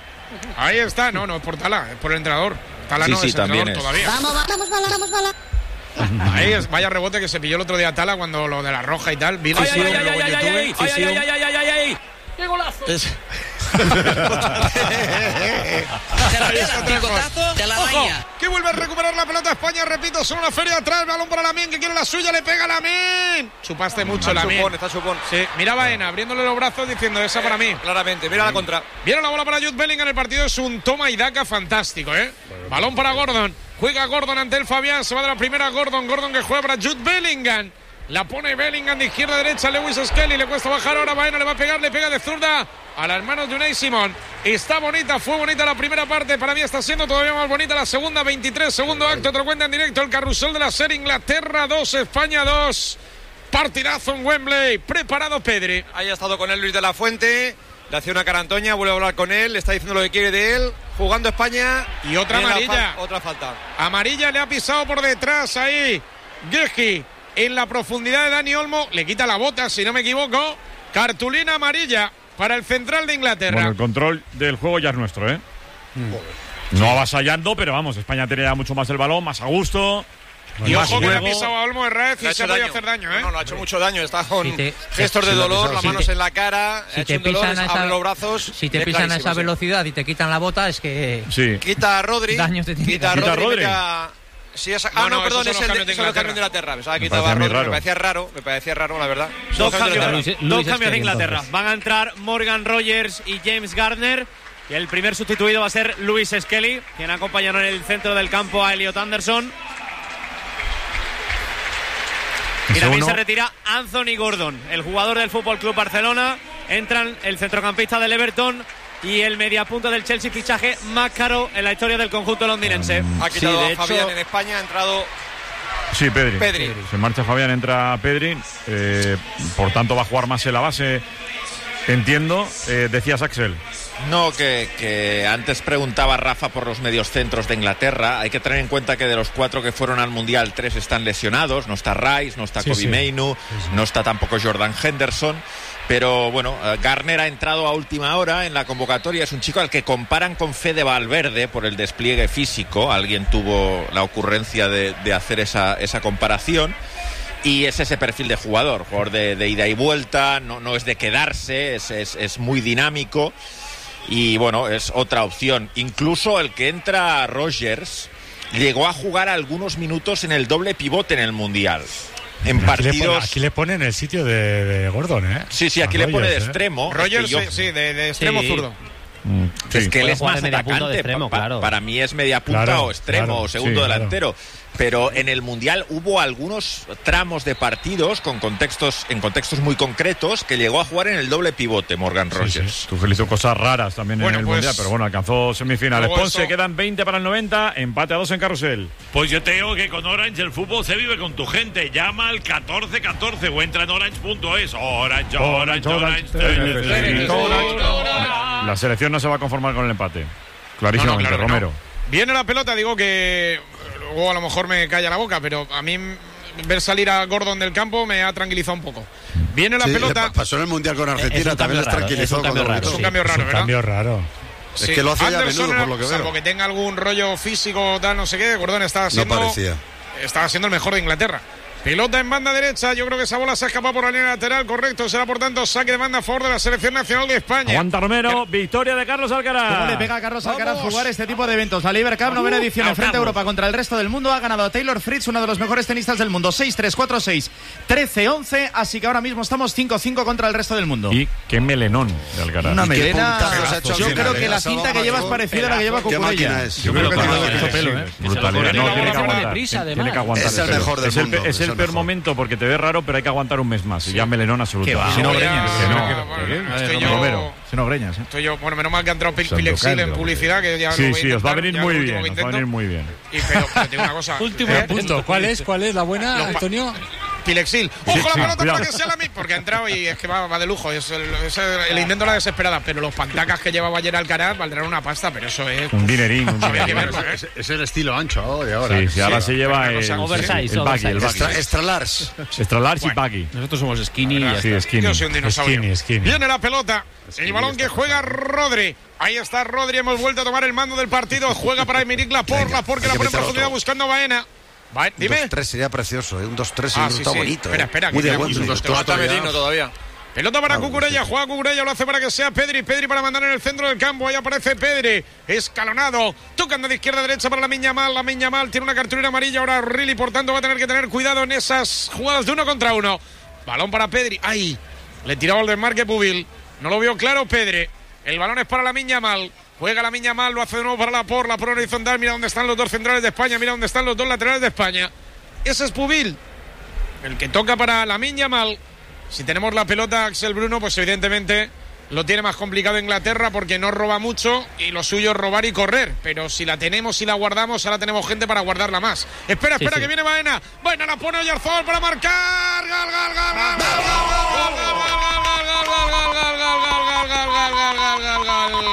Ahí está, no, no es por Tala, es por el entrenador. Tala Sí, no sí, es entrenador también es. todavía. Vamos, vamos, bala, vamos, bala. Ahí es, vaya rebote que se pilló el otro día Tala cuando lo de la roja y tal. Vino ¡Ay, sí, ay, ay, luego ay, en ay, YouTube. ay, ay, ay, ay, ay, ay, ay, ay! ¡Qué golazo! Es- Picotazo de la araña. Que vuelve a recuperar la pelota España, repito, son una feria atrás, balón para Lamine, que quiere la suya, le pega Lamine. Chupaste mucho, está Lamine. Supón, está supón. Sí, mira Baena, abriéndole los brazos diciendo esa para mí. Claramente, mira la contra. Viene la bola para Jude Bellingham, el partido es un toma y daca fantástico, ¿eh? Balón para Gordon, juega Gordon ante el Fabián, se va de la primera Gordon, Gordon que juega para Jude Bellingham. La pone Bellingham de izquierda a derecha, Lewis Skelly, le cuesta bajar ahora, Baena le va a pegar, le pega de zurda a las manos de Unai Simón. Está bonita, fue bonita la primera parte, para mí está siendo todavía más bonita la segunda, veintitrés, segundo acto, te lo cuenta en directo el carrusel de la serie, Inglaterra dos, España dos. Partidazo en Wembley, preparado Pedri. Ahí ha estado con él Luis de la Fuente, le hace una cara a Antoña, vuelve a hablar con él, le está diciendo lo que quiere de él, jugando España. Y otra amarilla. Fa- otra falta. Amarilla, le ha pisado por detrás ahí Gueji. En la profundidad de Dani Olmo, le quita la bota, si no me equivoco. Cartulina amarilla para el central de Inglaterra. Bueno, el control del juego ya es nuestro, ¿eh? Mm. No avasallando, pero vamos, España tenía mucho más el balón, más a gusto. Y más ojo que le ha juego. pisado a Olmo Herrez y Le ha se hecho puede daño. hacer daño, ¿eh? No, no, le ha hecho mucho daño, está con Si te- gestos de si dolor, te- las si manos te- en la cara, Si ha te hecho un dolor, pisan a abre esa, los brazos. si te es pisan a clarísimo, esa sí. velocidad y te quitan la bota, es que Sí. Quita a Rodri. Daños te tiene que Quita a hacer. Rodri. Quita a Rodri. mete a- Sí, esa... No, Ah, no, no, perdón, esos es son el los de, cambios de son los cambios de Inglaterra. Inglaterra. Pensaba que Me quitaba a parecía muy Rodri, me raro. parecía raro, me parecía raro, la verdad. Dos Son los cambios, de dos Inglaterra. cambios de Skelly, Inglaterra. entonces. Van a entrar Morgan Rogers y James Gardner. Y el primer sustituido va a ser Lewis Skelly, quien acompaña en el centro del campo a Elliot Anderson. Y también Segundo. se retira Anthony Gordon, el jugador del Fútbol Club Barcelona. Entran el centrocampista del Everton y el mediapunta del Chelsea, fichaje más caro en la historia del conjunto londinense. Ha Sí, quitado de a hecho- Fabián en España, ha entrado Sí, Pedri. Pedri. Se marcha Fabián, entra Pedri. Eh, por tanto, va a jugar más en la base. Entiendo. Eh, decías, Axel. No, que, que antes preguntaba Rafa por los mediocentros de Inglaterra. Hay que tener en cuenta que de los cuatro que fueron al Mundial, tres están lesionados. No está Rice, no está Sí, Kobe sí. Mainu, no está tampoco Jordan Henderson. Pero bueno, eh, Garner ha entrado a última hora en la convocatoria. Es un chico al que comparan con Fede Valverde por el despliegue físico. Alguien tuvo la ocurrencia de, de hacer esa, esa comparación. Y es ese perfil de jugador, jugador de, de ida y vuelta, no, no es de quedarse, es, es, es muy dinámico. Y bueno, es otra opción. Incluso el que entra Rogers llegó a jugar algunos minutos en el doble pivote en el Mundial. En Aquí le, pone, partidos... aquí le pone en el sitio de, de Gordon, ¿eh? Sí, sí, A aquí le pone de Rogers, ¿eh? extremo. Rogers, Es que yo- sí, sí, de, de extremo Sí. zurdo. Sí. Es que él Puede es jugar más de media punta o de atacante. extremo, Pa- claro. Para mí es media punta Claro, o extremo claro, o segundo sí, claro. delantero. Pero en el Mundial hubo algunos tramos de partidos con contextos, en contextos muy concretos que llegó a jugar en el doble pivote Morgan Rogers. Tuchel hizo cosas raras también Bueno, en el pues, Mundial, pero bueno, alcanzó semifinales. luego Ponce, esto- quedan veinte para el noventa, empate a dos en carrusel. Pues yo te digo que con Orange el fútbol se vive con tu gente. Llama al catorce catorce o entra en orange punto es. Orange, Orange, Orange. Orange, Orange. La selección no se va a conformar con el empate. Clarísimamente, No, no, claro que Romero. no. Viene la pelota, digo que luego a lo mejor me calla la boca, pero a mí m- ver salir a Gordon del campo me ha tranquilizado un poco. Viene la Sí, pelota. le pa- pasó en el Mundial con Argentina, Es un también les cambio raro, tranquilizó. es un cambio cuando lo raro, quitó. Es un sí. cambio Es raro, un ¿verdad? cambio raro. Es Sí. que lo hace ya a Anderson menudo, era- por lo que salvo veo. que tenga algún rollo físico, tal, no sé qué, Gordon estaba siendo, parecía. estaba siendo el mejor de Inglaterra. Pelota en banda derecha, yo creo que esa bola se ha escapado por la línea lateral, correcto, será por tanto saque de banda a favor de la selección nacional de España. Aguanta Romero, victoria de Carlos Alcaraz. ¿Cómo le pega a Carlos Alcaraz jugar este tipo de eventos? La Liber Cup, novena edición en frente a Europa contra el resto del mundo. Ha ganado a Taylor Fritz, uno de los mejores tenistas del mundo. seis tres, cuatro seis, trece once. Así que ahora mismo estamos cinco cinco contra el resto del mundo. Y qué melenón de Alcaraz. Una ¿Y qué melena. puntazos ha hecho al Yo final, creo eh? que la Ha salvado cinta que más lleva es gol. parecida a la que lleva ¿Qué Cucurella. máquina es? Yo creo que Pero tiene hizo pelo, ¿eh? Se Brutalidad. lo No, pone tiene que la bola de aguantar. prisa, Tiene además. que aguantar. Es el pelo. mejor del Es el, mundo, pe- es es el el peor mejor. momento porque te ves raro, pero hay que aguantar un mes más. Y ya melenón absoluto. Qué va. Si no Voy a- greñas. Que no. Bueno, ¿Qué? estoy Romero. yo, Romero. Si no greñas, ¿eh? estoy yo, bueno, menos mal que ha entrado Pil- Santo Pilexil en Cambio, publicidad, que ya lo Sí, voy a sí, os va a intentar, venir ya muy lo bien. último que Os va a intento. venir muy bien. Y pero, pero te digo una cosa. Último eh, punto. ¿Cuál es? ¿Cuál es la buena, Los pa- Antonio? Pilexil. Sí, Ojo sí, la pelota cuidado. para que sea la misma. Porque ha entrado y es que va, va de lujo. Es el, es el, el intento de la desesperada. Pero los pantacas que llevaba ayer Alcaraz valdrán una pasta. Pero eso es. Un dinerín, un Había que dinerín. verlo, ¿eh? Es, es el estilo ancho de ahora. Sí, sí, ahora se lleva el, cosa, oversize, el baggy, el oversize. baggy. Extra, extra large. Extra large y Bueno. baggy. Nosotros somos skinny y ya Sí, está. skinny. Yo soy un dinosaurio. Skinny, skinny. Viene la pelota. El balón que juega Rodri. Ahí está Rodri. Hemos vuelto a tomar el mando del partido. Juega para Emerick Laporte. Venga, Laporte que hay la que pone en meter profundidad otro. buscando a Baena. Va, Un dime. dos tres sería precioso, ¿eh? Un dos tres Ah, y sí, está sí. bonito. Espera, ¿eh? espera, Muy que de tenemos Wembley. un dos Te mata Merino todavía. Pelota para Vamos, Cucurella, sí. juega Cucurella, lo hace para que sea Pedri, Pedri para mandar en el centro del campo, ahí aparece Pedri, escalonado, tocando de izquierda a derecha para la Yamal, la Yamal tiene una cartulina amarilla, ahora Rilly, por tanto va a tener que tener cuidado en esas jugadas de uno contra uno. Balón para Pedri, ¡ay! Le tiraba el desmarque Pubil, no lo vio claro Pedri, el balón es para la Yamal. Juega la Yamal, lo hace de nuevo para la por, la por horizontal, mira dónde están los dos centrales de España, mira dónde están los dos laterales de España. Ese es Pubil, el que toca para la Yamal. Si tenemos la pelota Axel Bruno, pues evidentemente lo tiene más complicado Inglaterra porque no roba mucho y lo suyo es robar y correr. Pero si la tenemos y la guardamos, ahora tenemos gente para guardarla más. Espera, espera, sí. que viene Baena. Baena la pone Oyarzabal para marcar. ¡Gol, gol, gol, gol, gol,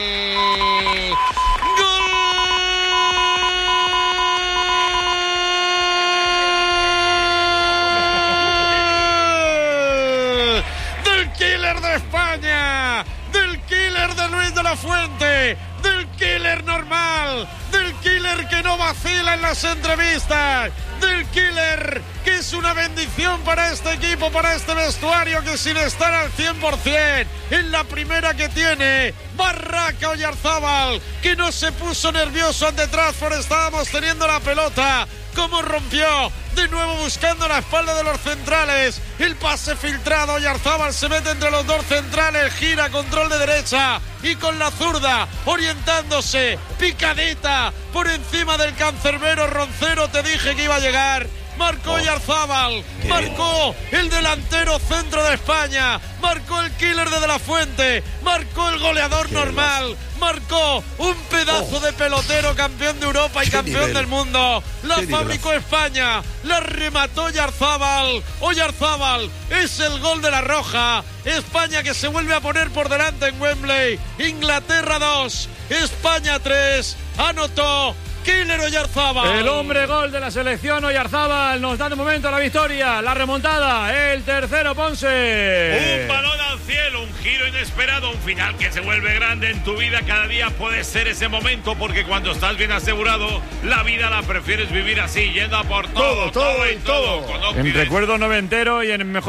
de España, del killer de Luis de la Fuente, del killer normal, del killer que no vacila en las entrevistas, del killer que es una bendición para este equipo, para este vestuario, que sin estar al cien por cien en la primera que tiene Barraca Oyarzabal, que no se puso nervioso ante Trafford, estábamos teniendo la pelota, cómo rompió, de nuevo buscando la espalda de los centrales, el pase filtrado, Oyarzabal se mete entre los dos centrales, gira, control de derecha y con la zurda, orientándose, picadita, por encima del cancerbero Roncero, te dije que iba a llegar. Marcó Oyarzabal, marcó el delantero centro de España, marcó el killer de De La Fuente, marcó el goleador normal, marcó un pedazo de pelotero, campeón de Europa y campeón nivel. del mundo. La Qué fabricó España, la remató Oyarzabal. Oyarzabal es el gol de la Roja. España que se vuelve a poner por delante en Wembley. Inglaterra dos, España tres. Anotó Killer Oyarzabal. El hombre gol de la selección Oyarzabal nos da de momento la victoria, la remontada, el tercero Ponce. Un balón al cielo, un giro inesperado, un final que se vuelve grande en tu vida. Cada día puede ser ese momento porque cuando estás bien asegurado, la vida la prefieres vivir así, yendo a por todo, todo, todo y todo. todo. En recuerdo noventero y en mejor